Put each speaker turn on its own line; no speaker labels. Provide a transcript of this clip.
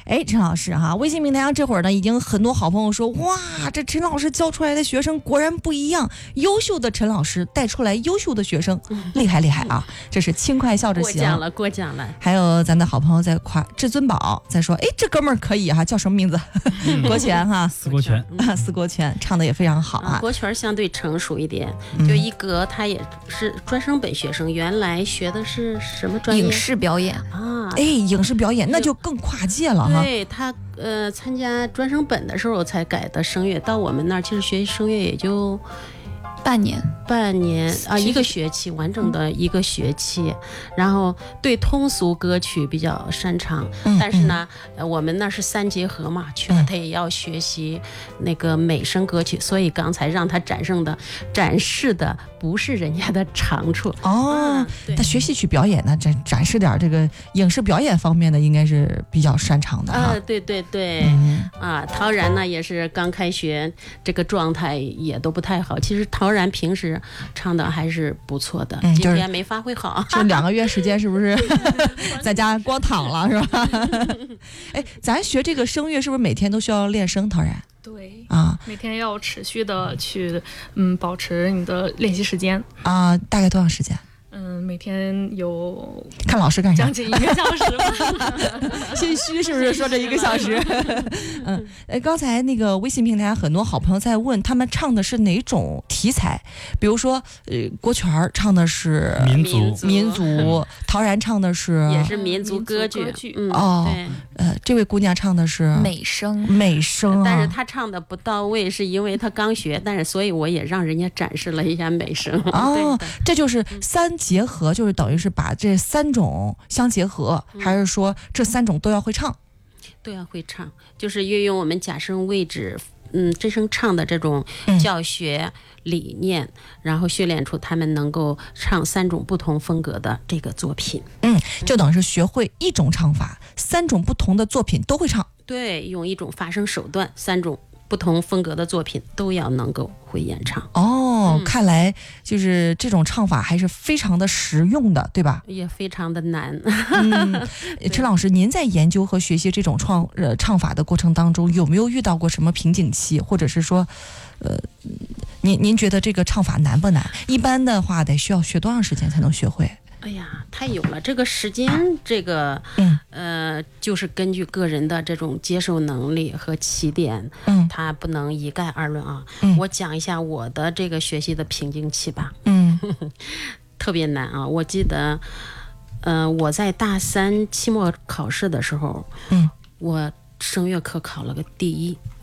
哎，陈老师哈，微信平台上这会儿呢，已经很多好朋友说，哇，这陈老师教出来的学生果然不一样，优秀的陈老师带出来优秀的学生，厉害厉害啊！这是轻快笑着行，
过奖了。
还有咱的好朋友在夸至尊宝，在说，哎，这哥们儿可以哈，叫什么名字？国权哈，
四国权
啊，四国权唱的也非常好啊。
国权相对成熟一点，就一哥他也是专升本学生，原来学的是什么专业？
影视表演
啊，
哎，影视表演那就更跨界了哈。
对他参加专升本的时候才改的声乐，到我们那儿其实学声乐也就
半年
啊，一个学期，完整的一个学期，然后对通俗歌曲比较擅长，但是呢，我们那是三结合嘛，去了他也要学习那个美声歌曲，所以刚才让他展示的不是人家的长处
哦，他学戏曲表演呢，展示点这个影视表演方面的，应该是比较擅长的哈。
对对对，啊，陶然呢也是刚开学，这个状态也都不太好。其实陶然平时唱的还是不错的，今天没发挥好，
就2个月时间是不是在家光躺了是吧？哎，咱学这个声乐是不是每天都需要练声？陶然？
对
啊，
每天要持续的去保持你的练习时间
啊，大概多长时间？
每天有
看老师干啥？
将近1个小时吧。
心虚是不是说这1个小时？刚才那个微信平台很多好朋友在问，他们唱的是哪种题材？比如说，国权唱的是民族，陶然唱的是
也是民族歌剧。
哦，这位姑娘唱的是
美声
啊，
但是她唱的不到位，是因为她刚学，但是所以我也让人家展示了一下美声。
哦，这就是3结合，就是等于是把这3种相结合，还是说这3种都要会唱？
都要会唱，就是运用我们假声位置，真声唱的这种教学理念，然后训练出他们能够唱3种不同风格的这个作品。
就等于是学会1种唱法，3种不同的作品都会唱。
对，用1种发声手段，3种不同风格的作品都要能够会演唱。
哦，看来就是这种唱法还是非常的实用的，对吧？
也非常的难。
陈老师，您在研究和学习这种唱法的过程当中，有没有遇到过什么瓶颈期，或者是说，您觉得这个唱法难不难？一般的话，得需要学多长时间才能学会？
哎呀，太有了，这个时间，这个就是根据个人的这种接受能力和起点，它不能一概而论啊。我讲一下我的这个学习的瓶颈期吧。特别难啊！我记得，我在大3期末考试的时候，我声乐课考了个第1。